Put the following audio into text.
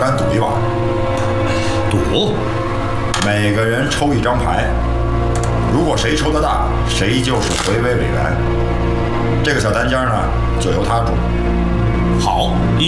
敢赌一把？ 赌？ 每个人抽一张牌，如果谁抽得大，谁就是回委委员。这个小单间呢，就由他住。 好，